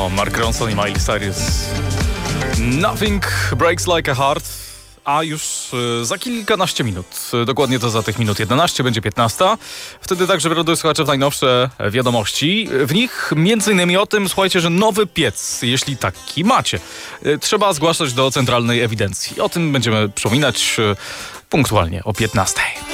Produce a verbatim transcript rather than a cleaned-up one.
To Mark Ronson i Miley Cyrus. Nothing breaks like a heart. A już za kilkanaście minut, dokładnie to za tych minut jedenaście, będzie piętnasta. Wtedy także drodzy słuchacze, najnowsze wiadomości. W nich między innymi o tym, słuchajcie, że nowy piec, jeśli taki macie, trzeba zgłaszać do centralnej ewidencji. O tym będziemy przypominać punktualnie o piętnastej.